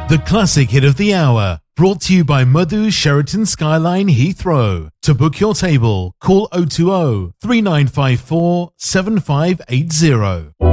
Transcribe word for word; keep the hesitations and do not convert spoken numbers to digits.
The classic hit of the hour, brought to you by Madhu Sheraton Skyline Heathrow. To book your table, call oh two oh, three nine five four, seven five eight zero.